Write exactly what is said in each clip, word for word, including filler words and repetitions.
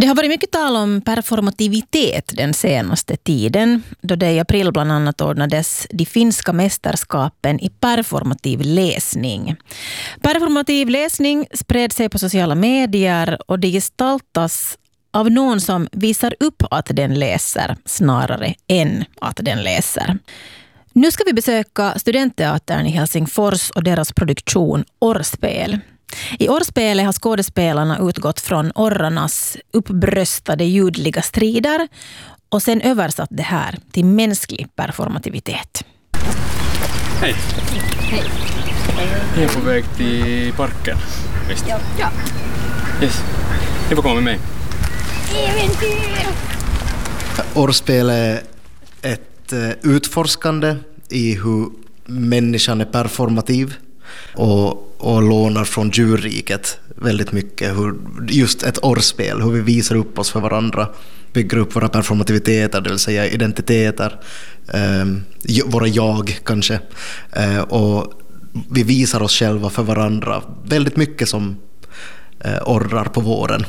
Det har varit mycket tal om performativitet den senaste tiden, då det i april bland annat ordnades de finska mästerskapen i performativ läsning. Performativ läsning spred sig på sociala medier och det gestaltas av någon som visar upp att den läser snarare än att den läser. Nu ska vi besöka Studentteatern i Helsingfors och deras produktion Orrspel. I Orrspelet har skådespelarna utgått från orrarnas uppbröstade ljudliga strider och sen översatt det här till mänsklig performativitet. Hej. Hej. Jag är på väg till parken. Visst? Ja. ja. Yes. Ni får komma med mig. Äventyr! Orrspel är ett utforskande i hur människan är performativ och och lånar från djurriket väldigt mycket. Hur, just ett orrspel, hur vi visar upp oss för varandra, bygger upp våra performativiteter, det vill säga identiteter, eh, våra jag kanske. Eh, och vi visar oss själva för varandra väldigt mycket som eh, orrar på våren.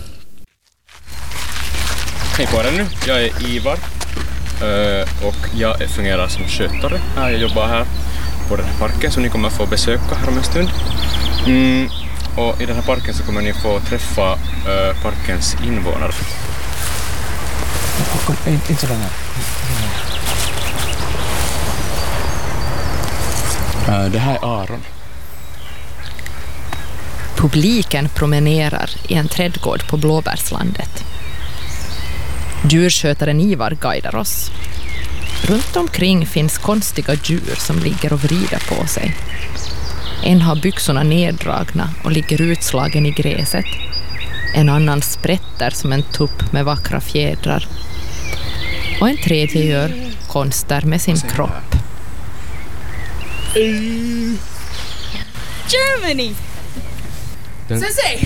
Hej på er nu, jag är Ivar eh, och jag fungerar som skötare här. Jag jobbar här på den här parken som ni kommer få besöka här om en stund. Mm, och i den här parken så kommer ni få träffa uh, parkens invånare. Kom, inte sådär här. Uh, det här är Aron. Publiken promenerar i en trädgård på Blåbärslandet. Djurskötaren Ivar guidar oss. Runt omkring finns konstiga djur som ligger och vrider på sig. En har byxorna neddragna och ligger utslagen i gräset. En annan sprätter som en tupp med vackra fjädrar. Och en tredje gör konster med sin kropp. Germany! Sensei!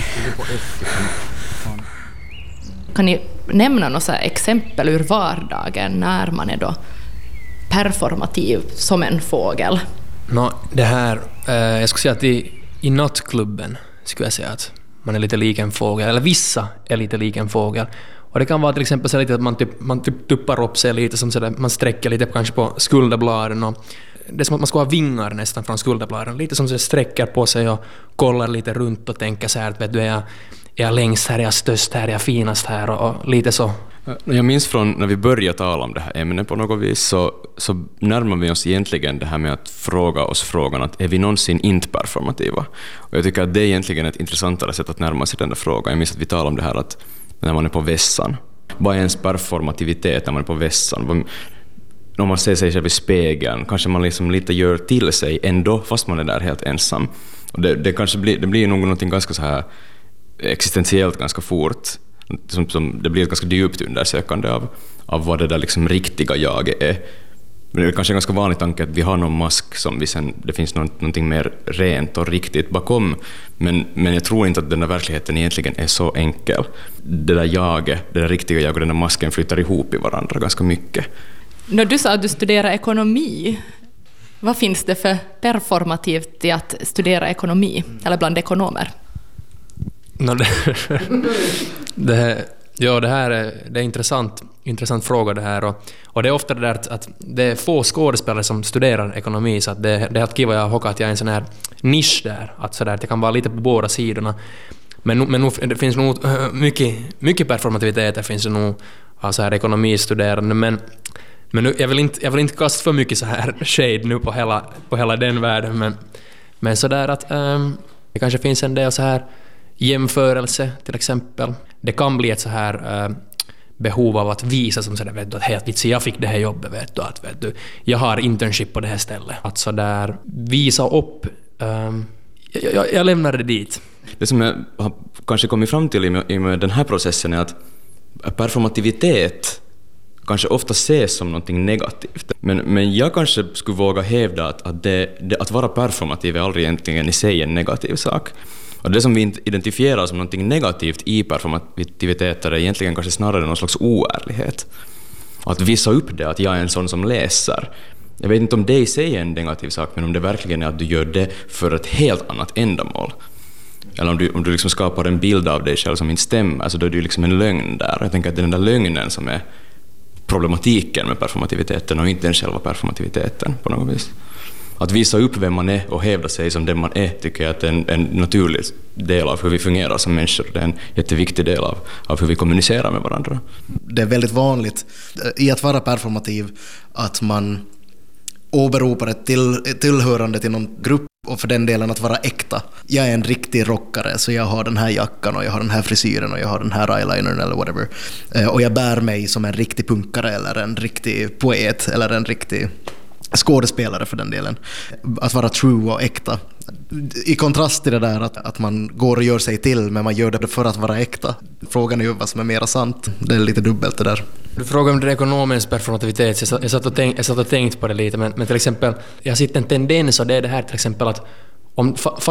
Kan ni nämna några exempel ur vardagen när man är då performativ som en fågel? No, det här, eh, jag skulle säga att i, i nattklubben skulle jag säga att man är lite lik en fågel, eller vissa är lite lik en fågel. Och det kan vara till exempel så lite att man typ, man typ tuppar upp sig lite, som så där, man sträcker lite kanske på skulderbladen. Och det är som att man ska ha vingar nästan från skulderbladen, lite som så sträcker på sig och kollar lite runt och tänker så här att vet du, är jag, är jag längst här, är jag störst här, är jag finast här och, och lite så. Jag minns från när vi började tala om det här ämnet på något vis så, så närmar vi oss egentligen det här med att fråga oss frågan att är vi någonsin inte performativa? Och jag tycker att det är egentligen ett intressantare sätt att närma sig den där frågan. Jag minns att vi talade om det här att när man är på vässan, vad är ens performativitet när man är på vässan? Om man ser sig själv i spegeln, kanske man liksom lite gör till sig ändå fast man är där helt ensam. Och det, det kanske blir, det blir nog någonting ganska så här existentiellt ganska fort. Som, som, det blir ett ganska djupt undersökande av, av vad det där liksom riktiga jaget är. Men det är kanske en ganska vanlig tanke att vi har någon mask som vi sen, det finns något, någonting mer rent och riktigt bakom. Men, men jag tror inte att den där verkligheten egentligen är så enkel. Det där jaget, det där riktiga jaget och den där masken flyttar ihop i varandra ganska mycket. När du sa att du studerar ekonomi, vad finns det för performativt i att studera ekonomi, eller bland ekonomer? No, det, det, ja, det här är, det är intressant, intressant fråga det här. Och, och det är ofta det där att, att det är få skådespelare som studerar ekonomi, så att det, det är att kiva jag har att jag är en sån här nisch där, att, så där, att jag kan vara lite på båda sidorna. Men, men nu, det finns nog mycket, mycket performativitet, det finns nog så här ekonomistuderande, men Men nu, jag, vill inte, jag vill inte kasta för mycket så här shade nu på hela, på hela den världen, men, men så där att um, det kanske finns en del så här jämförelse till exempel. Det kan bli ett så här uh, behov av att visa som så där, vet du, att helt vitsi, jag fick det här jobbet, vet du, att vet du, jag har internship på det här stället. Att så där visa upp, um, jag, jag, jag lämnar det dit. Det som jag har kanske kommit fram till i med, i med den här processen är att performativitet kanske ofta ses som någonting negativt. Men, men jag kanske skulle våga hävda att, att, det, det, att vara performativ är aldrig egentligen i sig en negativ sak. Och det som vi identifierar som någonting negativt i performativiteter är egentligen kanske snarare någon slags oärlighet. Att visa upp det, att jag är en sån som läser. Jag vet inte om det i sig är en negativ sak, men om det verkligen är att du gör det för ett helt annat ändamål. eller om du, om du liksom skapar en bild av dig själv som inte stämmer, alltså då är det ju liksom en lögn där. Jag tänker att det är den där lögnen som är problematiken med performativiteten och inte den själva performativiteten på något vis. Att visa upp vem man är och hävda sig som den man är tycker jag att är en, en naturlig del av hur vi fungerar som människor. Det är en jätteviktig del av, av hur vi kommunicerar med varandra. Det är väldigt vanligt i att vara performativ att man åberopar ett till, tillhörande till någon grupp och för den delen att vara äkta. Jag är en riktig rockare så jag har den här jackan och jag har den här frisyren och jag har den här eyelinern eller whatever. Och jag bär mig som en riktig punkare eller en riktig poet eller en riktig skådespelare för den delen. Att vara true och äkta. I kontrast till det där att, att man går och gör sig till men man gör det för att vara äkta. Frågan är ju vad som är mera sant. Det är lite dubbelt det där. Du frågar om den ekonomiska performativitet. Jag satt, jag satt och tänkt, jag satt och tänkt på det lite men, men till exempel jag har sett en tendens och det är det här till exempel att om